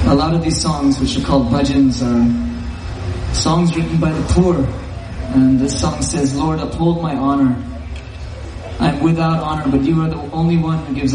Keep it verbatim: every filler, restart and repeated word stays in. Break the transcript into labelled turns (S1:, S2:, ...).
S1: A lot of these songs, which are called bhajans, are songs written by the poor. And this song says, Lord, uphold my honor. I'm without honor, but you are the only one who gives